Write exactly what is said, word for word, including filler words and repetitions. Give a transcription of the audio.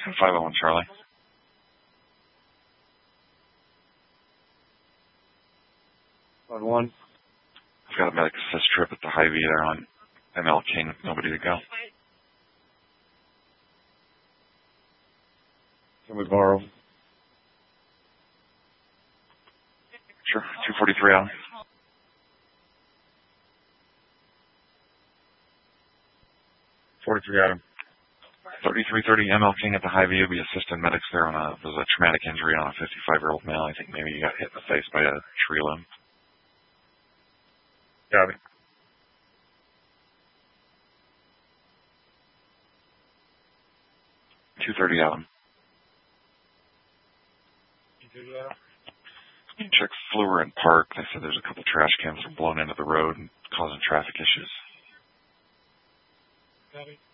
five oh one Charlie. On one. I've got a medic assist trip at the Hy-Vee there on M L King. Nobody to go. Can we borrow? Sure. two forty-three Adam. forty-three Adam. thirty-three thirty M L King at the Hy-Vee. You'll be assisting medics there on a, there's a traumatic injury on a fifty-five-year-old male. I think maybe he got hit in the face by a tree limb. Got it. two thirty Adam. two thirty Adam. Check Fluor and Park. They said there's a couple trash cans that are blown into the road and causing traffic issues. Got it.